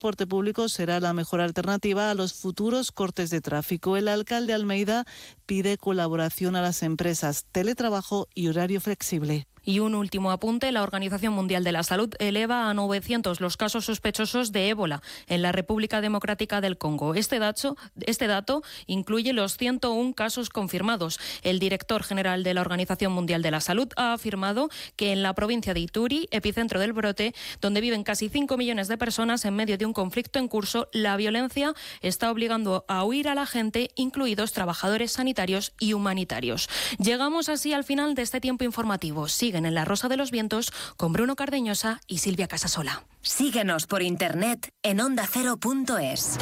transporte público será la mejor alternativa a los futuros cortes de tráfico. El alcalde Almeida pide colaboración a las empresas, teletrabajo y horario flexible. Y un último apunte, la Organización Mundial de la Salud eleva a 900 los casos sospechosos de ébola en la República Democrática del Congo. Este dato incluye los 101 casos confirmados. El director general de la Organización Mundial de la Salud ha afirmado que en la provincia de Ituri, epicentro del brote, donde viven casi 5 millones de personas en medio de un conflicto en curso, la violencia está obligando a huir a la gente, incluidos trabajadores sanitarios y humanitarios. Llegamos así al final de este tiempo informativo. Siguen en La Rosa de los Vientos con Bruno Cardeñosa y Silvia Casasola. Síguenos por internet en ondacero.es.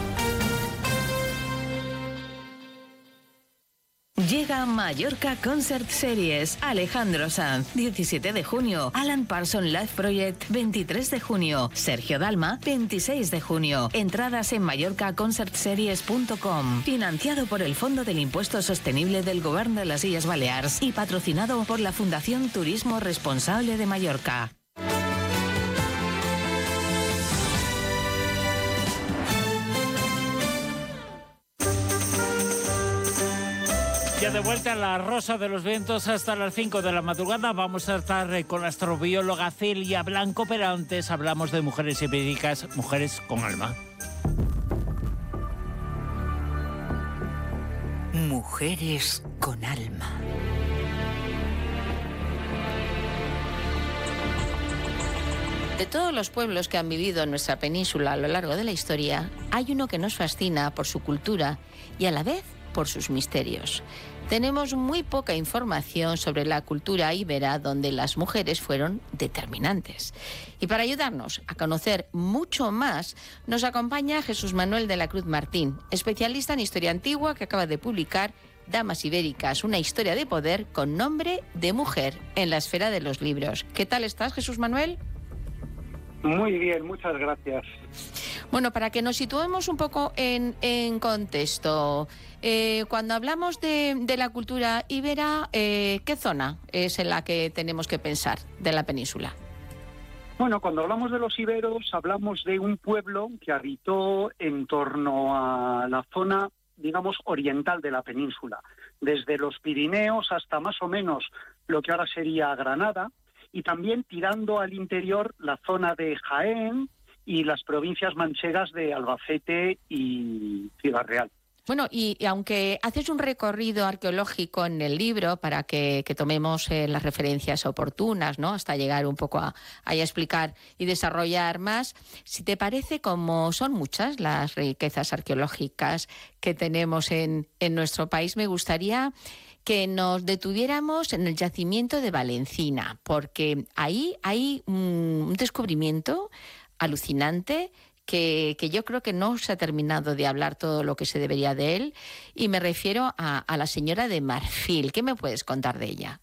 Llega Mallorca Concert Series. Alejandro Sanz, 17 de junio. Alan Parsons Live Project, 23 de junio. Sergio Dalma, 26 de junio. Entradas en mallorcaconcertseries.com. Financiado por el Fondo del Impuesto Sostenible del Gobierno de las Illes Balears y patrocinado por la Fundación Turismo Responsable de Mallorca. Ya de vuelta a La Rosa de los Vientos hasta las 5 de la madrugada. Vamos a estar con la astrobióloga Celia Blanco, pero antes hablamos de mujeres ibéricas, mujeres con alma. Mujeres con alma. De todos los pueblos que han vivido en nuestra península a lo largo de la historia, hay uno que nos fascina por su cultura y a la vez por sus misterios. Tenemos muy poca información sobre la cultura íbera, donde las mujeres fueron determinantes. Y para ayudarnos a conocer mucho más, nos acompaña Jesús Manuel de la Cruz Martín, especialista en historia antigua, que acaba de publicar Damas Ibéricas, una historia de poder con nombre de mujer en la esfera de los libros. ¿Qué tal estás, Jesús Manuel? Muy bien, muchas gracias. Bueno, para que nos situemos un poco en contexto, cuando hablamos de la cultura íbera, ¿qué zona es en la que tenemos que pensar de la península? Bueno, cuando hablamos de los iberos, hablamos de un pueblo que habitó en torno a la zona, digamos, oriental de la península, desde los Pirineos hasta más o menos lo que ahora sería Granada, y también tirando al interior la zona de Jaén y las provincias manchegas de Albacete y Ciudad Real. Bueno, y aunque haces un recorrido arqueológico en el libro para que tomemos las referencias oportunas, ¿no?, hasta llegar un poco a explicar y desarrollar más, si te parece, como son muchas las riquezas arqueológicas que tenemos en nuestro país, me gustaría que nos detuviéramos en el yacimiento de Valencina, porque ahí hay un descubrimiento alucinante que yo creo que no se ha terminado de hablar todo lo que se debería de él, y me refiero a la señora de Marfil. ¿Qué me puedes contar de ella?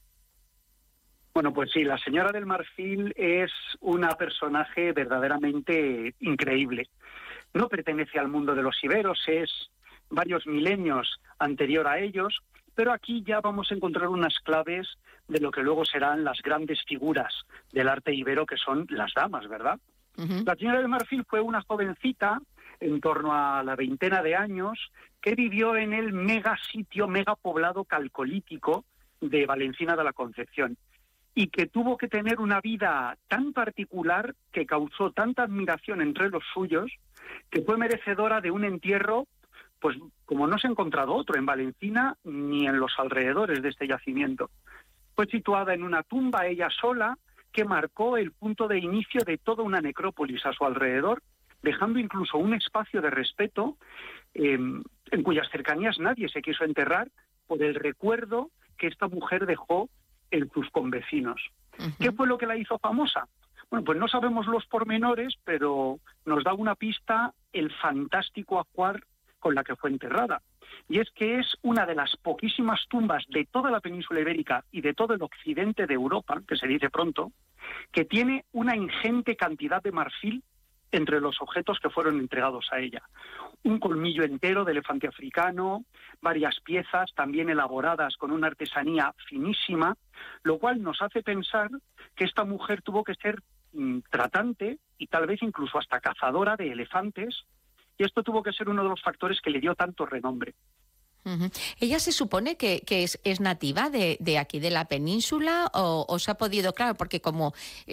Bueno, pues sí, la señora del Marfil es una personaje verdaderamente increíble. No pertenece al mundo de los iberos, es varios milenios anterior a ellos, pero aquí ya vamos a encontrar unas claves de lo que luego serán las grandes figuras del arte ibero, que son las damas, ¿verdad? Uh-huh. La señora del Marfil fue una jovencita, en torno a la 20 de años, que vivió en el megapoblado calcolítico de Valencina de la Concepción, y que tuvo que tener una vida tan particular que causó tanta admiración entre los suyos, que fue merecedora de un entierro, pues como no se ha encontrado otro en Valencina ni en los alrededores de este yacimiento. Fue situada en una tumba ella sola, que marcó el punto de inicio de toda una necrópolis a su alrededor, dejando incluso un espacio de respeto en cuyas cercanías nadie se quiso enterrar por el recuerdo que esta mujer dejó en sus convecinos. Uh-huh. ¿Qué fue lo que la hizo famosa? Bueno, pues no sabemos los pormenores, pero nos da una pista el fantástico ajuar con la que fue enterrada. Y es que es una de las poquísimas tumbas de toda la península ibérica y de todo el occidente de Europa, que se dice pronto, que tiene una ingente cantidad de marfil entre los objetos que fueron entregados a ella. Un colmillo entero de elefante africano, varias piezas también elaboradas con una artesanía finísima, lo cual nos hace pensar que esta mujer tuvo que ser tratante y tal vez incluso hasta cazadora de elefantes, y esto tuvo que ser uno de los factores que le dio tanto renombre. Uh-huh. ¿Ella se supone que es nativa de aquí, de la península, o se ha podido, claro, porque como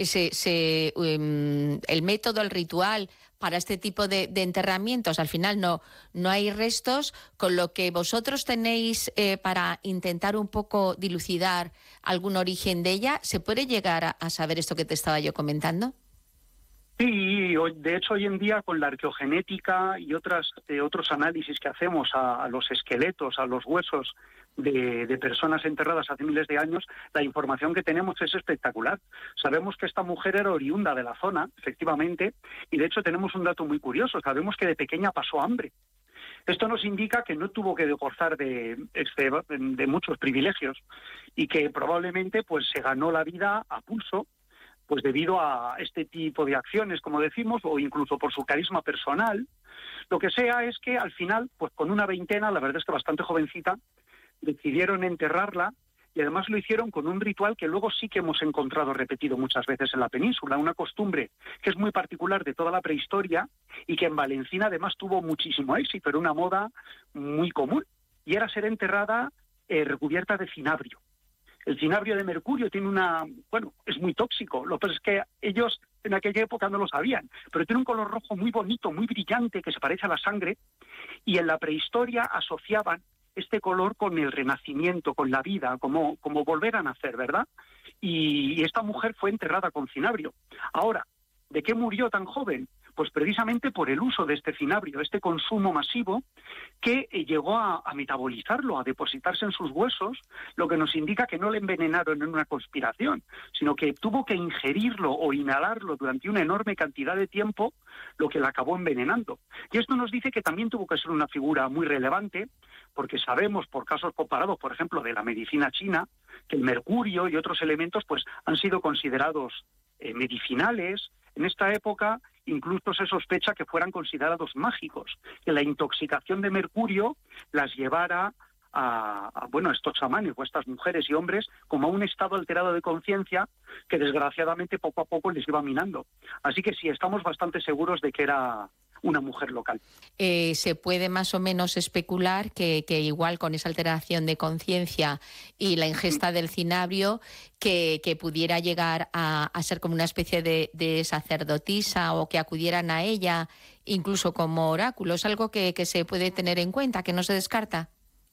el método, el ritual para este tipo de enterramientos, al final no hay restos, con lo que vosotros tenéis para intentar un poco dilucidar algún origen de ella, ¿se puede llegar a saber esto que te estaba yo comentando? Sí, de hecho hoy en día con la arqueogenética y otros análisis que hacemos a los esqueletos, a los huesos de personas enterradas hace miles de años, la información que tenemos es espectacular. Sabemos que esta mujer era oriunda de la zona, efectivamente, y de hecho tenemos un dato muy curioso, sabemos que de pequeña pasó hambre. Esto nos indica que no tuvo que gozar de muchos privilegios y que probablemente pues se ganó la vida a pulso, pues debido a este tipo de acciones, como decimos, o incluso por su carisma personal. Lo que sea es que al final, pues con una veintena, la verdad es que bastante jovencita, decidieron enterrarla, y además lo hicieron con un ritual que luego sí que hemos encontrado repetido muchas veces en la península, una costumbre que es muy particular de toda la prehistoria y que en Valencina además tuvo muchísimo éxito, era una moda muy común, y era ser enterrada recubierta de cinabrio. El cinabrio de mercurio tiene es muy tóxico, lo que pasa es que ellos en aquella época no lo sabían, pero tiene un color rojo muy bonito, muy brillante, que se parece a la sangre, y en la prehistoria asociaban este color con el renacimiento, con la vida, como volver a nacer, ¿verdad? Y esta mujer fue enterrada con cinabrio. Ahora, ¿de qué murió tan joven? Pues precisamente por el uso de este cinabrio, este consumo masivo que llegó a metabolizarlo, a depositarse en sus huesos, lo que nos indica que no le envenenaron en una conspiración, sino que tuvo que ingerirlo o inhalarlo durante una enorme cantidad de tiempo, lo que la acabó envenenando. Y esto nos dice que también tuvo que ser una figura muy relevante, porque sabemos por casos comparados, por ejemplo, de la medicina china, que el mercurio y otros elementos pues han sido considerados medicinales. En esta época incluso se sospecha que fueran considerados mágicos, que la intoxicación de mercurio las llevara a estos chamanes o a estas mujeres y hombres como a un estado alterado de conciencia que desgraciadamente poco a poco les iba minando. Así que sí, estamos bastante seguros de que era una mujer local. Se puede más o menos especular que igual con esa alteración de conciencia y la ingesta del cinabrio, que pudiera llegar a ser como una especie de sacerdotisa, o que acudieran a ella incluso como oráculo. ¿Es algo que se puede tener en cuenta, que no se descarta?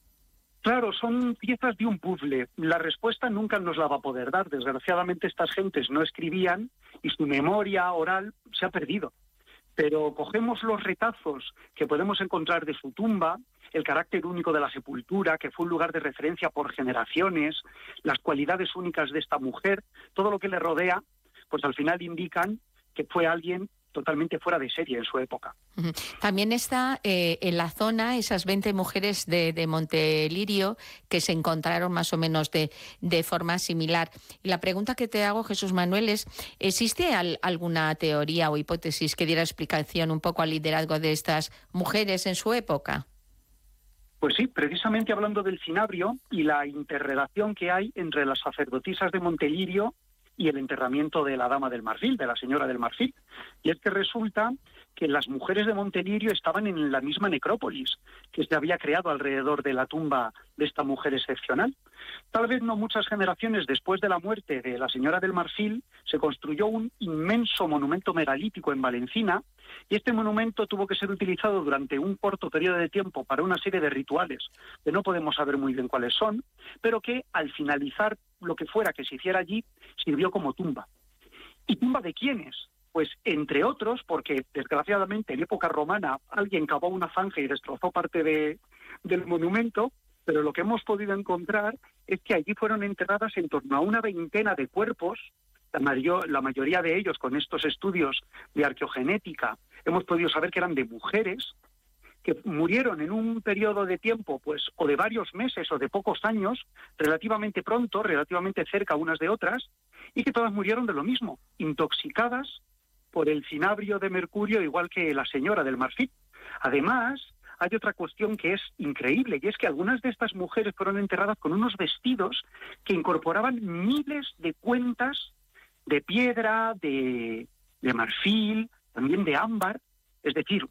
Claro, son piezas de un puzzle. La respuesta nunca nos la va a poder dar. Desgraciadamente estas gentes no escribían y su memoria oral se ha perdido. Pero cogemos los retazos que podemos encontrar de su tumba, el carácter único de la sepultura, que fue un lugar de referencia por generaciones, las cualidades únicas de esta mujer, todo lo que le rodea, pues al final indican que fue alguien totalmente fuera de serie en su época. También está en la zona esas 20 mujeres de Montelirio que se encontraron más o menos de forma similar. Y la pregunta que te hago, Jesús Manuel, es: ¿existe alguna teoría o hipótesis que diera explicación un poco al liderazgo de estas mujeres en su época? Pues sí, precisamente hablando del cinabrio y la interrelación que hay entre las sacerdotisas de Montelirio y el enterramiento de la Dama del Marfil, de la Señora del Marfil. Y es que resulta que las mujeres de Montelirio estaban en la misma necrópolis que se había creado alrededor de la tumba de esta mujer excepcional. Tal vez no muchas generaciones después de la muerte de la Señora del Marfil se construyó un inmenso monumento megalítico en Valencina, y este monumento tuvo que ser utilizado durante un corto periodo de tiempo para una serie de rituales que no podemos saber muy bien cuáles son, pero que al finalizar lo que fuera que se hiciera allí sirvió como tumba. ¿Y tumba de quiénes? Pues entre otros, porque desgraciadamente en época romana alguien cavó una zanja y destrozó parte del monumento, pero lo que hemos podido encontrar es que allí fueron enterradas en torno a una veintena de cuerpos, la mayoría de ellos con estos estudios de arqueogenética hemos podido saber que eran de mujeres que murieron en un periodo de tiempo, pues, o de varios meses o de pocos años, relativamente pronto, relativamente cerca unas de otras, y que todas murieron de lo mismo, intoxicadas por el cinabrio de mercurio, igual que la Señora del Marfil. Además, hay otra cuestión que es increíble, y es que algunas de estas mujeres fueron enterradas con unos vestidos que incorporaban miles de cuentas de piedra, de de marfil, también de ámbar, es decir,